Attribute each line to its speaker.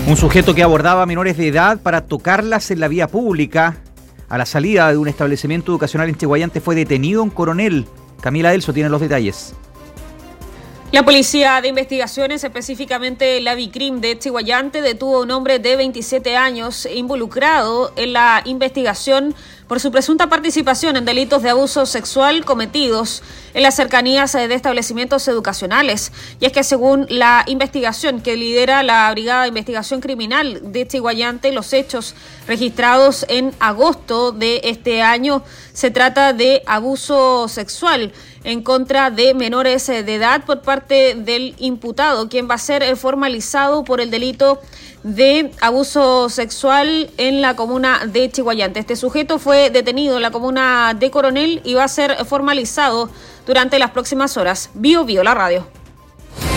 Speaker 1: Un sujeto que abordaba a menores de edad para tocarlas en la vía pública a la salida de un establecimiento educacional en Chiguayante fue detenido en Coronel. Camila Elso tiene los detalles.
Speaker 2: La Policía de Investigaciones, específicamente la Vicrim de Chiguayante, detuvo a un hombre de 27 años involucrado en la investigación por su presunta participación en delitos de abuso sexual cometidos en las cercanías de establecimientos educacionales. Y es que según la investigación que lidera la Brigada de Investigación Criminal de Chiguayante, los hechos registrados en agosto de este año se trata de abuso sexual en contra de menores de edad por parte del imputado, quien va a ser formalizado por el delito de abuso sexual en la comuna de Chiguayante. Este sujeto fue detenido en la comuna de Coronel y va a ser formalizado durante las próximas horas. Bio, la radio.